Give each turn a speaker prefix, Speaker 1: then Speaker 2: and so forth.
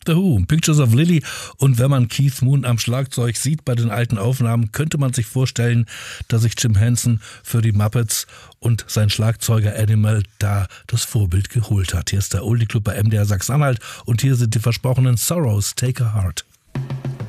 Speaker 1: The Who, Pictures of Lily. Und wenn man Keith Moon am Schlagzeug sieht bei den alten Aufnahmen, könnte man sich vorstellen, dass sich Jim Henson für die Muppets und sein Schlagzeuger Animal da das Vorbild geholt hat. Hier ist der Oldie Club bei MDR Sachsen-Anhalt und hier sind die versprochenen Sorrows, Take a Heart.